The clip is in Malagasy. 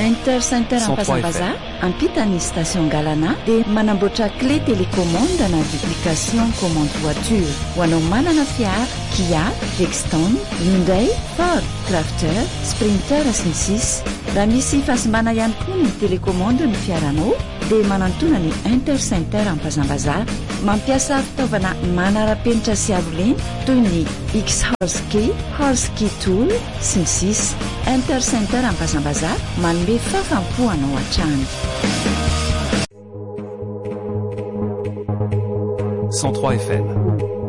Intercenter Ampazambaza ampitany station Galana dia manamboatra clé télécommande na duplication commande voiture ho anao manana fiara Kia, Dexton, Hyundai, Ford, Crafter, Sprinter sy ny sisa. Raha misy fahasimana ihany koa ny télécommande ny fiaranao dia manantona ny Intercenter Ampazambaza mampiasa fitaovana manara-penitra sy arolena toy ny X-Horse-Key, Horse-Key Tool sy ny sisa. Intercenter Ampazambaza manome fafampo anao hatrany. 103 FM.